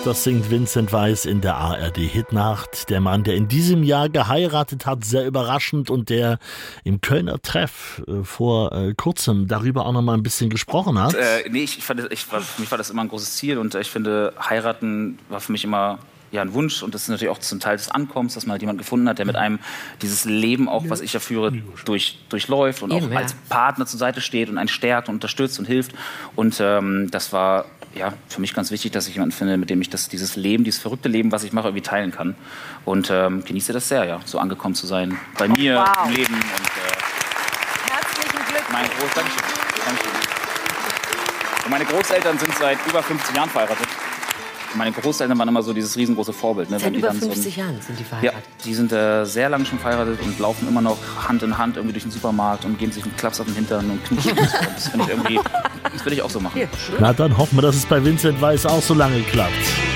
Das singt Vincent Weiss in der ARD-Hitnacht. Der Mann, der in diesem Jahr geheiratet hat, sehr überraschend, und der im Kölner Treff vor kurzem darüber auch noch mal ein bisschen gesprochen hat. Für mich war das immer ein großes Ziel, und ich finde, heiraten war für mich immer ein Wunsch, und das ist natürlich auch zum Teil des Ankommens, dass man halt jemanden gefunden hat, der mit einem dieses Leben auch, was ich ja führe, durchläuft und auch als Partner zur Seite steht und einen stärkt und unterstützt und hilft. Und das war für mich ganz wichtig, dass ich jemanden finde, mit dem ich dieses Leben, dieses verrückte Leben, was ich mache, irgendwie teilen kann. Und genieße das sehr, so angekommen zu sein bei mir im Leben. Und, herzlichen Glückwunsch. Dankeschön. Und meine Großeltern sind seit über 50 Jahren verheiratet. Meine Großeltern waren immer so dieses riesengroße Vorbild. Ne? Seit über 50 Jahren sind die verheiratet? Ja, die sind sehr lange schon verheiratet und laufen immer noch Hand in Hand irgendwie durch den Supermarkt und geben sich einen Klaps auf den Hintern und knutschen. Das finde ich irgendwie, das würde ich auch so machen. Na, dann hoffen wir, dass es bei Vincent Weiss auch so lange klappt.